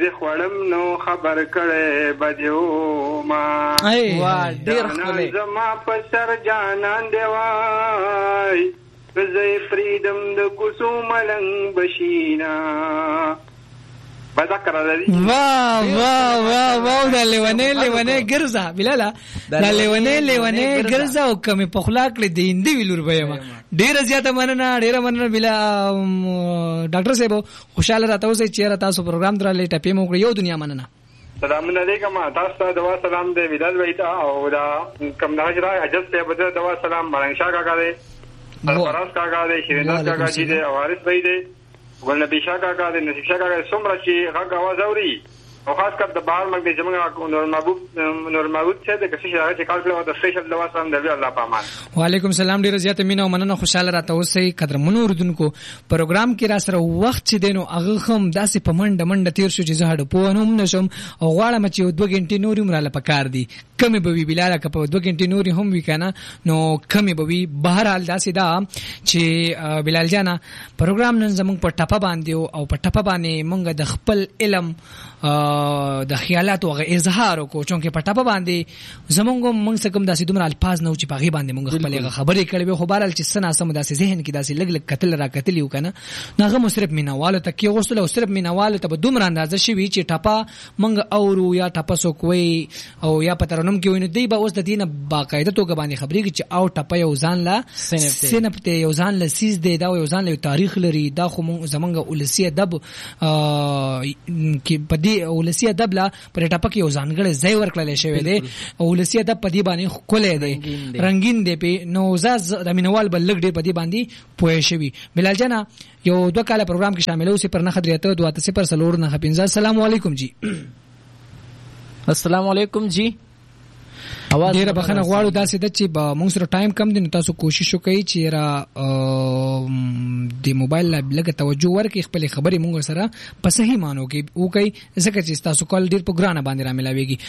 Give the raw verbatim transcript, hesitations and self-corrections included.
زه خوړم نو خبر کړې بدیو ما وا ډیر ښکلی زما په سر جانان دی وای زه فریدم د کوڅو ملنګ بشینا بذكر الذي واو واو واو واو دا لیونه لیونه ګرځا بلاله دا لیونه لیونه ګرځا او کمی په خلاق لدی اندی ویلور بېما ډیر زیاته مننه ډیر مننه بلا ډاکټر صاحب خوشاله راته اوسې چیرې تاسو پروګرام درلې ټپې مو یو دنیا مننه سلام علیکم تاسو ته دوا سلام دې ودال ویتا او دا کم ناجرا حجت ته بده دوا سلام مرنګ شاه کاکا دې فراز کاکا دې شیریناز کاکا جی دې وارث بھائی دې ګل نبی شاه کاکا دې نصیب شاه کاکا څومره چې غږ आवाज اوري او خاص کر د بهر مګ دې زموږ نور محبوب نور محبوب څه د کسي شاه چې کال کړو د سپیشل دوا سلام دې الله پامان وعلیکم السلام ډیر زیات مینه او مننه خوشاله راته اوسئ قدر منو اردوونکو پروګرام کې را سره وخت چې دینو هغه هم داسې په منډه منډه تیر شو چې زه هډ په نوم نشم او غواړم چې دوه غنټې نورې مراله پکار دي کمی به وی بلاله که په دوه غنټې نورې هم وی کنه نو کمی به وی بهر حال داسې دا چې بلال جانا پروګرام نن زموږ په ټپه باندې او په ټپه باندې مونږ د خپل علم د خیالات او اظهار کو چونکه په ټپه باندې زمونږ مونږ څخه داسې دومره الفاظ نه او چې په غي باندې مونږ خپل خبرې کړې خو بهرال چې سنا سم داسې ذهن کې داسې لګ لګ قتل را قتل یو کنه ناغه مصرف مینوالو ته کې غوښتل او صرف مینوالو ته دومره اندازه شي وی چې ټپه مونږ اورو یا ټپه سو کوي او یا پترونم کې ویني دی به اوس د دینه باقاعده توګه باندې خبرې کې چې او ټپه یو ځان لا سنپته یو ځان لا سیز دی دا یو ځان له تاریخ لري دا خو زمونږ ولسی ادب کې پدې ولسی ادب لا پر ټپه کې یو ځانګړی ځای ورکړل شوی دی او ولسی ادب پدې باندې خولې دی رنگین دی په نو زاز د مینوال بل لګ دی پدې باندې پوهې شوی بلال جنا یو دوه کاله پروګرام کې شامل اوسې پر نه خدریته دوه تاسو پر سلور نه خپینځه السلام علیکم جی السلام علیکم جی اواز ډیره بخنه غواړو داسې د چې موږ سره ټایم کم دي نو تاسو کوشش وکړئ چې را د موبایل لږه توجه ورکړئ خپل خبرې موږ سره په صحیح مانو کې وکړئ ځکه چې تاسو کول ډیر په ګرانه باندې را ملاويږي